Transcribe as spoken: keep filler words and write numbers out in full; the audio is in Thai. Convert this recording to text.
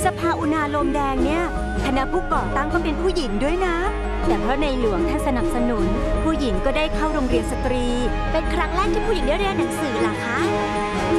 ภาอุณาโลมแดงเนี่ยคณะผู้ก่อตั้งก็เป็นผู้หญิงด้วยนะแต่เพราะในหลวงท่านสนับสนุนผู้หญิงก็ได้เข้าโรงเรียนสตรีเป็นครั้งแรกที่ผู้หญิงได้เรียนหนังสือเหรอคะ